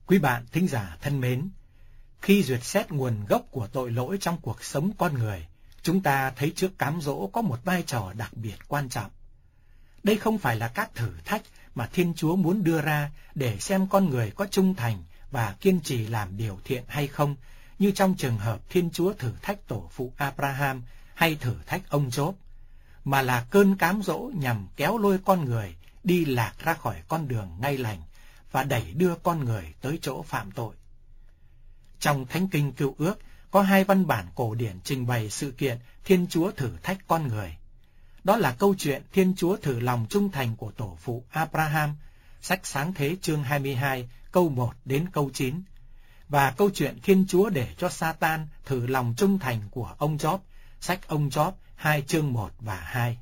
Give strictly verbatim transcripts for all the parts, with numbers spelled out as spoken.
Quý bạn thính giả thân mến, khi duyệt xét nguồn gốc của tội lỗi trong cuộc sống con người, chúng ta thấy trước cám dỗ có một vai trò đặc biệt quan trọng. Đây không phải là các thử thách mà Thiên Chúa muốn đưa ra để xem con người có trung thành và kiên trì làm điều thiện hay không, như trong trường hợp Thiên Chúa thử thách tổ phụ Abraham hay thử thách ông Gióp, mà là cơn cám dỗ nhằm kéo lôi con người đi lạc ra khỏi con đường ngay lành và đẩy đưa con người tới chỗ phạm tội. Trong Thánh Kinh Cựu Ước có hai văn bản cổ điển trình bày sự kiện Thiên Chúa thử thách con người. Đó là câu chuyện Thiên Chúa thử lòng trung thành của tổ phụ Abraham, sách Sáng Thế chương hai mươi hai, câu một đến câu chín, và câu chuyện Thiên Chúa để cho Satan thử lòng trung thành của ông Gióp, sách ông Gióp hai chương một và hai.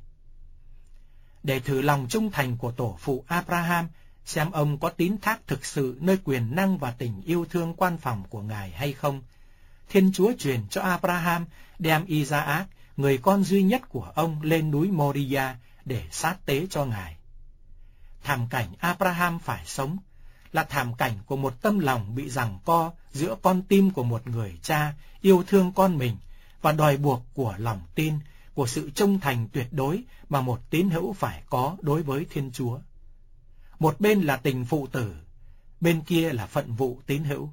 Để thử lòng trung thành của tổ phụ Abraham, xem ông có tín thác thực sự nơi quyền năng và tình yêu thương quan phòng của Ngài hay không, Thiên Chúa truyền cho Abraham đem Isaac, người con duy nhất của ông, lên núi Moriah để sát tế cho Ngài. Thảm cảnh Abraham phải sống là thảm cảnh của một tâm lòng bị giằng co giữa con tim của một người cha yêu thương con mình và đòi buộc của lòng tin, của sự trung thành tuyệt đối mà một tín hữu phải có đối với Thiên Chúa. Một bên là tình phụ tử, bên kia là phận vụ tín hữu.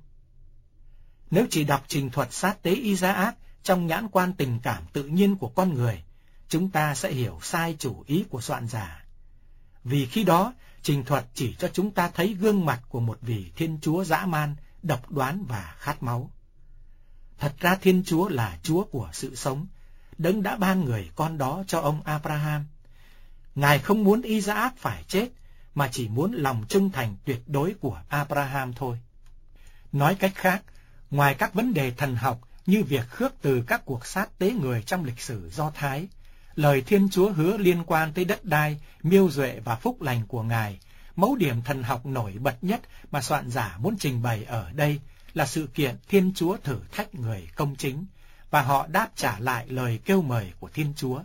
Nếu chỉ đọc trình thuật sát tế Isaac trong nhãn quan tình cảm tự nhiên của con người, chúng ta sẽ hiểu sai chủ ý của soạn giả. Vì khi đó, trình thuật chỉ cho chúng ta thấy gương mặt của một vị Thiên Chúa dã man, độc đoán và khát máu. Thật ra Thiên Chúa là Chúa của sự sống, Đấng đã ban người con đó cho ông Abraham. Ngài không muốn Isaac phải chết, mà chỉ muốn lòng trung thành tuyệt đối của Abraham thôi. Nói cách khác, ngoài các vấn đề thần học như việc khước từ các cuộc sát tế người trong lịch sử Do Thái, lời Thiên Chúa hứa liên quan tới đất đai, miêu duệ và phúc lành của Ngài, mấu điểm thần học nổi bật nhất mà soạn giả muốn trình bày ở đây là sự kiện Thiên Chúa thử thách người công chính, và họ đáp trả lại lời kêu mời của Thiên Chúa.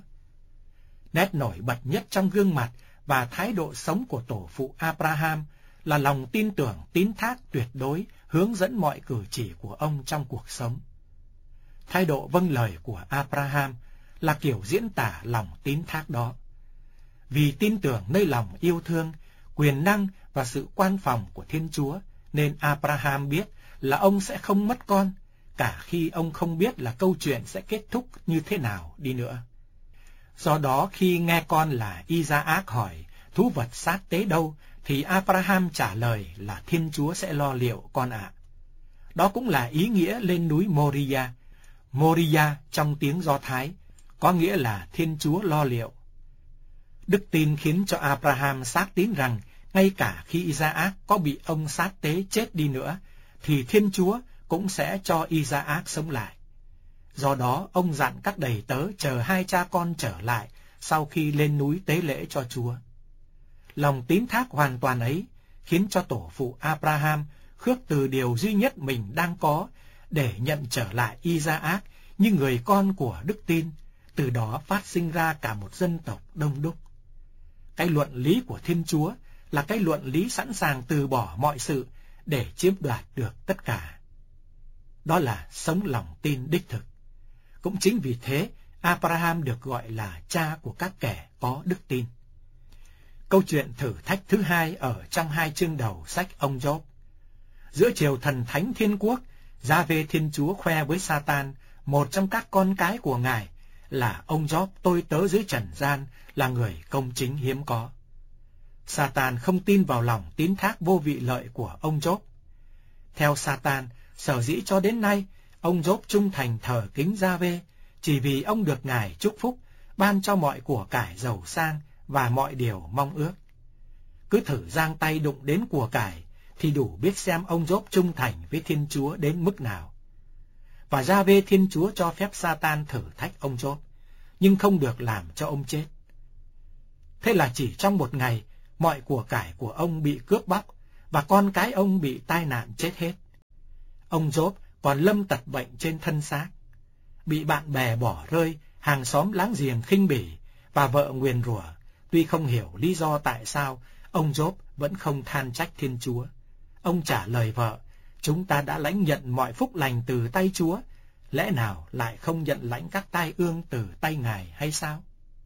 Nét nổi bật nhất trong gương mặt và thái độ sống của tổ phụ Abraham là lòng tin tưởng tín thác tuyệt đối hướng dẫn mọi cử chỉ của ông trong cuộc sống. Thái độ vâng lời của Abraham là kiểu diễn tả lòng tín thác đó. Vì tin tưởng nơi lòng yêu thương, quyền năng và sự quan phòng của Thiên Chúa, nên Abraham biết là ông sẽ không mất con, cả khi ông không biết là câu chuyện sẽ kết thúc như thế nào đi nữa. Do đó khi nghe con là Isaac hỏi thú vật sát tế đâu, thì Abraham trả lời là Thiên Chúa sẽ lo liệu con ạ. Đó cũng là ý nghĩa lên núi Moriah. Moriah trong tiếng Do Thái có nghĩa là Thiên Chúa lo liệu. Đức tin khiến cho Abraham xác tín rằng ngay cả khi Isaac có bị ông sát tế chết đi nữa, thì Thiên Chúa cũng sẽ cho Isaac sống lại. Do đó ông dặn các đầy tớ chờ hai cha con trở lại sau khi lên núi tế lễ cho Chúa. Lòng tín thác hoàn toàn ấy khiến cho tổ phụ Abraham khước từ điều duy nhất mình đang có để nhận trở lại Isaac như người con của đức tin, từ đó phát sinh ra cả một dân tộc đông đúc. Cái luận lý của Thiên Chúa là cái luận lý sẵn sàng từ bỏ mọi sự để chiếm đoạt được tất cả. Đó là sống lòng tin đích thực. Cũng chính vì thế, Abraham được gọi là cha của các kẻ có đức tin. Câu chuyện thử thách thứ hai ở trong hai chương đầu sách ông Gióp. Giữa triều thần thánh thiên quốc, Gia-vê Thiên Chúa khoe với Satan, một trong các con cái của Ngài, là ông Gióp tôi tớ dưới trần gian, là người công chính hiếm có. Satan không tin vào lòng tín thác vô vị lợi của ông Gióp. Theo Satan, sở dĩ cho đến nay, ông Gióp trung thành thờ kính Gia-vê, chỉ vì ông được Ngài chúc phúc, ban cho mọi của cải giàu sang và mọi điều mong ước. Cứ thử giang tay đụng đến của cải, thì đủ biết xem ông Gióp trung thành với Thiên Chúa đến mức nào. Và Gia-vê Thiên Chúa cho phép Satan thử thách ông Gióp, nhưng không được làm cho ông chết. Thế là chỉ trong một ngày, mọi của cải của ông bị cướp bóc, và con cái ông bị tai nạn chết hết. Ông Gióp còn lâm tật bệnh trên thân xác, bị bạn bè bỏ rơi, hàng xóm láng giềng khinh bỉ, và vợ nguyền rủa. Tuy không hiểu lý do tại sao, ông Gióp vẫn không than trách Thiên Chúa. Ông trả lời vợ Chúng ta đã lãnh nhận mọi phúc lành từ tay Chúa, lẽ nào lại không nhận lãnh các tai ương từ tay Ngài hay sao?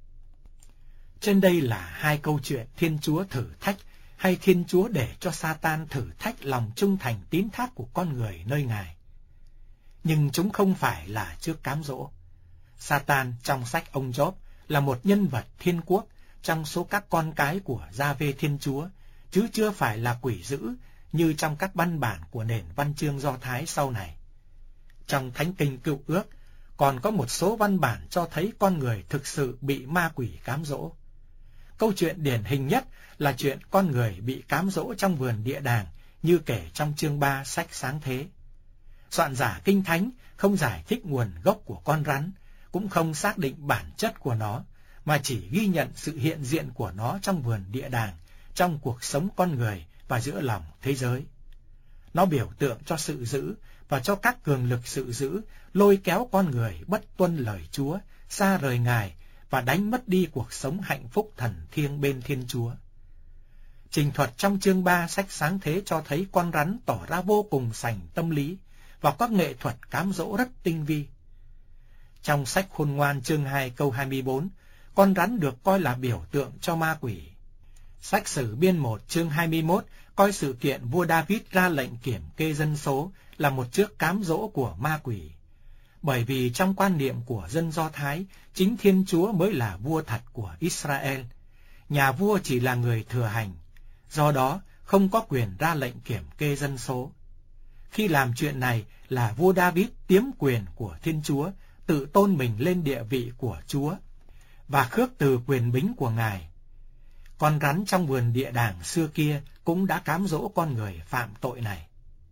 Trên đây là hai câu chuyện Thiên Chúa thử thách hay Thiên Chúa để cho Sa-tan thử thách lòng trung thành tín thác của con người nơi Ngài. Nhưng chúng không phải là trước cám dỗ. Sa-tan trong sách ông Gióp là một nhân vật thiên quốc trong số các con cái của Gia-vê Thiên Chúa, chứ chưa phải là quỷ dữ như trong các văn bản của nền văn chương Do Thái sau này. Trong Thánh Kinh Cựu Ước còn có một số văn bản cho thấy con người thực sự bị ma quỷ cám dỗ. Câu chuyện điển hình nhất là chuyện con người bị cám dỗ trong vườn địa đàng, như kể trong chương ba sách Sáng Thế. Soạn giả Kinh Thánh không giải thích nguồn gốc của con rắn, cũng không xác định bản chất của nó, mà chỉ ghi nhận sự hiện diện của nó trong vườn địa đàng, trong cuộc sống con người và giữa lòng thế giới. Nó biểu tượng cho sự dữ và cho các cường lực sự dữ lôi kéo con người bất tuân lời Chúa, xa rời Ngài và đánh mất đi cuộc sống hạnh phúc thần thiêng bên Thiên Chúa. Trình thuật trong chương ba sách Sáng Thế cho thấy con rắn tỏ ra vô cùng sành tâm lý và có nghệ thuật cám dỗ rất tinh vi. Trong sách Khôn Ngoan chương hai câu hai mươi bốn, con rắn được coi là biểu tượng cho ma quỷ. Sách Sử Biên một chương hai mươi mốt coi sự kiện vua David ra lệnh kiểm kê dân số là một trước cám dỗ của ma quỷ. Bởi vì trong quan niệm của dân Do Thái, chính Thiên Chúa mới là vua thật của Israel. Nhà vua chỉ là người thừa hành, do đó không có quyền ra lệnh kiểm kê dân số. Khi làm chuyện này là vua David tiếm quyền của Thiên Chúa, tự tôn mình lên địa vị của Chúa và khước từ quyền bính của Ngài. Con rắn trong vườn địa đàng xưa kia cũng đã cám dỗ con người phạm tội này.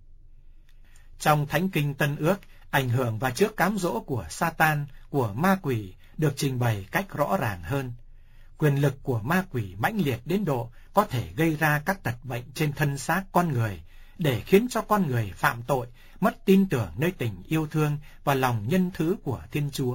Trong Thánh Kinh Tân Ước, ảnh hưởng và trước cám dỗ của Sa-tan, của ma quỷ được trình bày cách rõ ràng hơn. Quyền lực của ma quỷ mãnh liệt đến độ có thể gây ra các tật bệnh trên thân xác con người, để khiến cho con người phạm tội, mất tin tưởng nơi tình yêu thương và lòng nhân thứ của Thiên Chúa.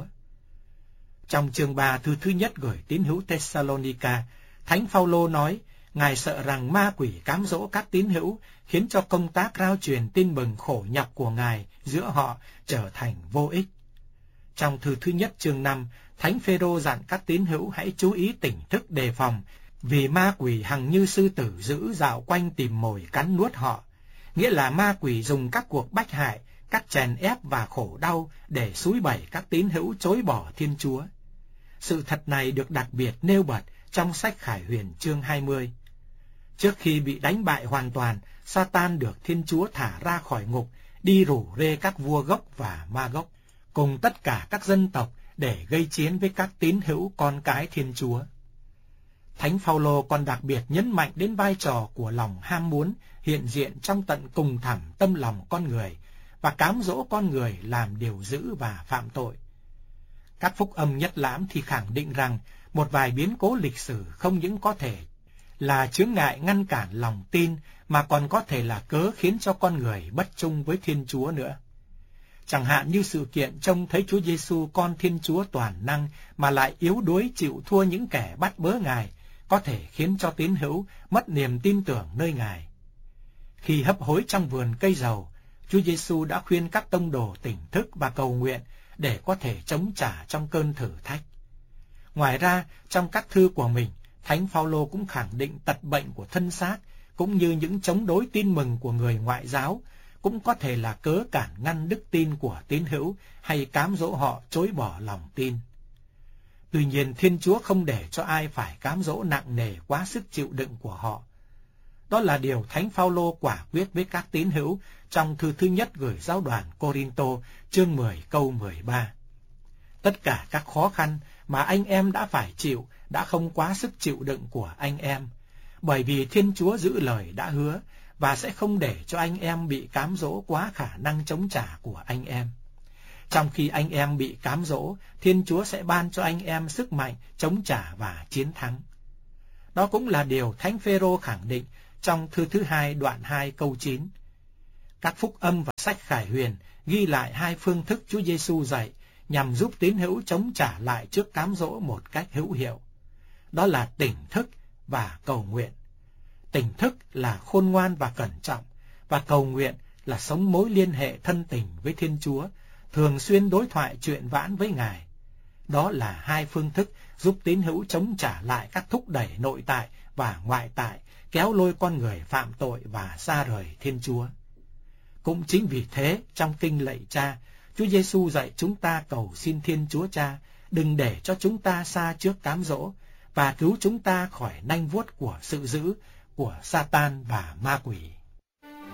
Trong chương ba thư thứ nhất gửi tín hữu Thessalonica, Thánh Phaolô nói, Ngài sợ rằng ma quỷ cám dỗ các tín hữu, khiến cho công tác rao truyền tin mừng khổ nhọc của Ngài giữa họ trở thành vô ích. Trong thư thứ nhất chương năm, Thánh Phêrô dặn các tín hữu hãy chú ý tỉnh thức đề phòng, vì ma quỷ hằng như sư tử dữ dạo quanh tìm mồi cắn nuốt họ. Nghĩa là ma quỷ dùng các cuộc bách hại, các chèn ép và khổ đau để xúi bẩy các tín hữu chối bỏ Thiên Chúa. Sự thật này được đặc biệt nêu bật trong sách Khải Huyền chương hai mươi. Trước khi bị đánh bại hoàn toàn, Sa-tan được Thiên Chúa thả ra khỏi ngục, đi rủ rê các vua Gốc và Ma Gốc, cùng tất cả các dân tộc để gây chiến với các tín hữu con cái Thiên Chúa. Thánh Phaolô còn đặc biệt nhấn mạnh đến vai trò của lòng ham muốn hiện diện trong tận cùng thẳm tâm lòng con người và cám dỗ con người làm điều dữ và phạm tội. Các phúc âm nhất lãm thì khẳng định rằng một vài biến cố lịch sử không những có thể là chướng ngại ngăn cản lòng tin mà còn có thể là cớ khiến cho con người bất trung với Thiên Chúa nữa. Chẳng hạn như sự kiện trông thấy Chúa Giêsu con Thiên Chúa toàn năng mà lại yếu đuối chịu thua những kẻ bắt bớ Ngài, có thể khiến cho tín hữu mất niềm tin tưởng nơi Ngài. Khi hấp hối trong vườn cây dầu, Chúa Giêsu đã khuyên các tông đồ tỉnh thức và cầu nguyện để có thể chống trả trong cơn thử thách. Ngoài ra, trong các thư của mình, Thánh Phaolô cũng khẳng định tật bệnh của thân xác, cũng như những chống đối tin mừng của người ngoại giáo, cũng có thể là cớ cản ngăn đức tin của tín hữu hay cám dỗ họ chối bỏ lòng tin. Tuy nhiên, Thiên Chúa không để cho ai phải cám dỗ nặng nề quá sức chịu đựng của họ. Đó là điều Thánh Phaolô quả quyết với các tín hữu trong thư thứ nhất gửi giáo đoàn Cô-rin-tô, chương mười câu mười ba. Tất cả các khó khăn mà anh em đã phải chịu đã không quá sức chịu đựng của anh em, bởi vì Thiên Chúa giữ lời đã hứa và sẽ không để cho anh em bị cám dỗ quá khả năng chống trả của anh em. Trong khi anh em bị cám dỗ, Thiên Chúa sẽ ban cho anh em sức mạnh chống trả và chiến thắng. Đó cũng là điều Thánh Phêrô khẳng định trong thư thứ hai đoạn hai câu chín. Các phúc âm và sách Khải Huyền ghi lại hai phương thức Chúa Giêsu dạy nhằm giúp tín hữu chống trả lại trước cám dỗ một cách hữu hiệu. Đó là tỉnh thức và cầu nguyện. Tỉnh thức là khôn ngoan và cẩn trọng, và cầu nguyện là sống mối liên hệ thân tình với Thiên Chúa, thường xuyên đối thoại chuyện vãn với Ngài. Đó là hai phương thức giúp tín hữu chống trả lại các thúc đẩy nội tại và ngoại tại, kéo lôi con người phạm tội và xa rời Thiên Chúa. Cũng chính vì thế, trong kinh lạy Cha, Chúa Giêsu dạy chúng ta cầu xin Thiên Chúa Cha đừng để cho chúng ta xa trước cám dỗ và cứu chúng ta khỏi nanh vuốt của sự dữ của Sa-tan và ma quỷ.